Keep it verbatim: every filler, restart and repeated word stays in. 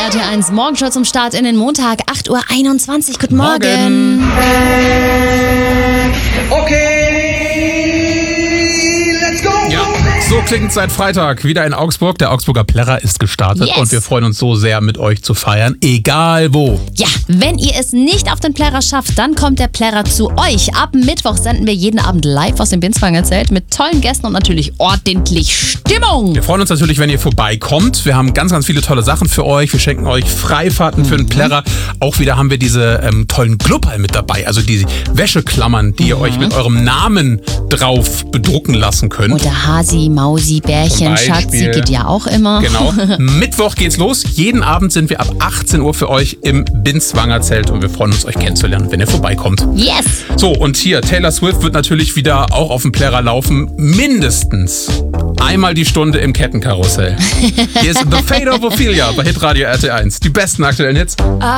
R T eins Morgenshow zum Start in den Montag, acht Uhr einundzwanzig. Guten Morgen. Morgen. Okay, let's go. Ja, so klingt seit Freitag wieder in Augsburg. Der Augsburger Plärrer ist gestartet Yes. und wir freuen uns so sehr, mit euch zu feiern, egal wo. Ja, wenn ihr es nicht auf den Plärrer schafft, dann kommt der Plärrer zu euch. Ab Mittwoch senden wir jeden Abend live aus dem Binswanger Zelt mit tollen Gästen und natürlich ordentlich Stimmung. Wir freuen uns natürlich, wenn ihr vorbeikommt. Wir haben ganz, ganz viele tolle Sachen für euch. Wir schenken euch Freifahrten mhm. für den Plärrer. Auch wieder haben wir diese ähm, tollen Glubberl mit dabei. Also die Wäscheklammern, die ihr mhm. euch mit eurem Namen drauf bedrucken lassen könnt. Oder Hasi, Mausi, Bärchen, Schatzi geht ja auch immer. Genau. Mittwoch geht's los. Jeden Abend sind wir ab achtzehn Uhr für euch im Binswanger Zelt und wir freuen uns, euch kennenzulernen, wenn ihr vorbeikommt. Yes! So, und hier, Taylor Swift wird natürlich wieder auch auf dem Plärrer laufen. Mindestens einmal die Stunde im Kettenkarussell. Hier ist The Fate of Ophelia bei Hitradio R T eins. Die besten aktuellen Hits.